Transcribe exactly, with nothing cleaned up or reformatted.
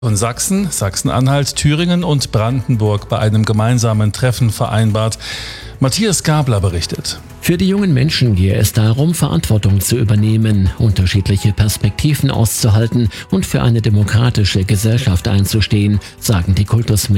Von Sachsen, Sachsen-Anhalt, Thüringen und Brandenburg bei einem gemeinsamen Treffen vereinbart. Matthias Gabler berichtet. Für die jungen Menschen gehe es darum, Verantwortung zu übernehmen, unterschiedliche Perspektiven auszuhalten und für eine demokratische Gesellschaft einzustehen, sagen die Kultusminister.